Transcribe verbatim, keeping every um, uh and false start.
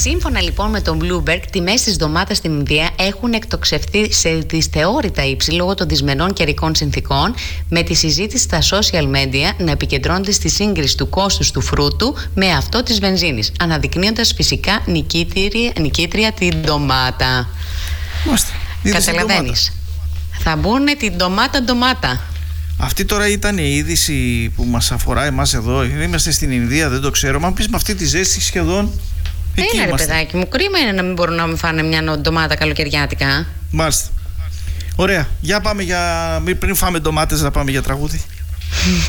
Σύμφωνα λοιπόν με τον Bloomberg, τιμές της ντομάτας στην Ινδία έχουν εκτοξευθεί σε δυσθεώρητα ύψη λόγω των δυσμενών καιρικών συνθήκων, με τη συζήτηση στα social media να επικεντρώνεται στη σύγκριση του κόστους του φρούτου με αυτό της βενζίνης, αναδεικνύοντας φυσικά νικήτρια, νικήτρια την ντομάτα. Μάστε, καταλαβαίνεις. Θα μπουν την ντομάτα-ντομάτα. Αυτή τώρα ήταν η είδηση που μας αφορά εμάς εδώ. Είμαστε στην Ινδία, δεν το ξέρω. Μα πεις με αυτή τη ζέστη σχεδόν. Εκεί Έλα ρε είμαστε. παιδάκι μου, κρίμα είναι να μην μπορούν να με φάνε μια ντομάτα καλοκαιριάτικα. Μάλιστα. Ωραία. Για πάμε για. Πριν φάμε ντομάτες, να πάμε για τραγούδι.